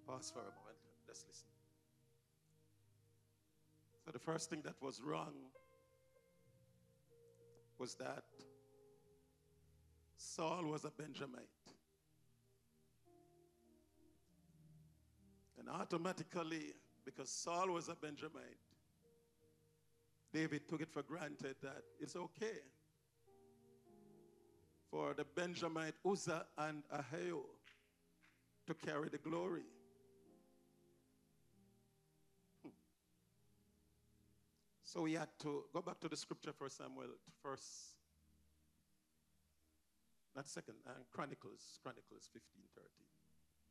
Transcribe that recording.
Pause for a moment. Let's listen. So the first thing that was wrong was that Saul was a Benjamite. And automatically, because Saul was a Benjamite, David took it for granted that it's okay for the Benjamite Uzzah and Ahio to carry the glory. So we had to go back to the scripture for Samuel, not second, Chronicles 15:13.